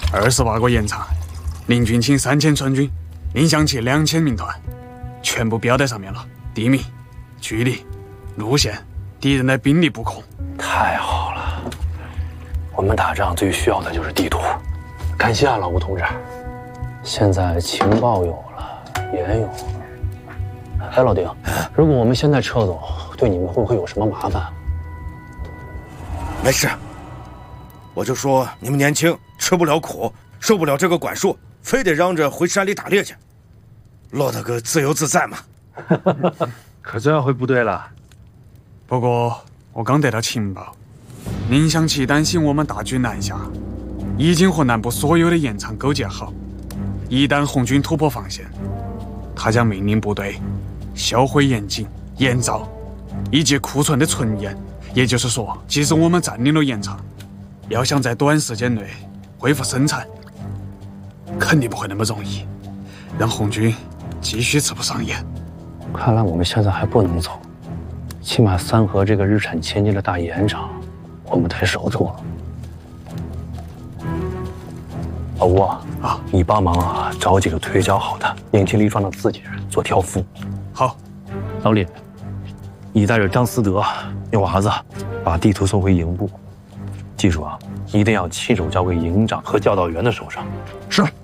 28个盐场，林军请3000川军，命饷旗2000名团，全部标在上面了。地名、距离、路线，敌人的兵力不控。 太好了，我们打仗最需要的就是地图。感谢啊，老吴同志。现在情报有了，盐有了。哎，老丁，如果我们现在撤走，对你们会不会有什么麻烦？ 没事，我就说你们年轻，吃不了苦，受不了这个管束，非得嚷着回山里打猎去，落得个自由自在嘛。 可真要回部队了。 不过我刚得到情报，宁祥奇担心我们大军南下，已经和南部所有的盐场勾结好，一旦红军突破防线，他将命令部队销毁盐井、盐沼以及库存的纯盐。也就是说，即使我们占领了盐场，要想在短时间内恢复生产，肯定不会那么容易，让红军继续吃不上盐。 看来我们现在还不能走，起码三河这个日产千金的大盐场，我们得守住了。老吴啊，你帮忙啊，找几个腿脚好的、年轻力壮的自己人做挑夫。 好， 老李，你带着张思德、牛娃子，把地图送回营部。记住啊，一定要亲手交给营长和教导员的手上。 是。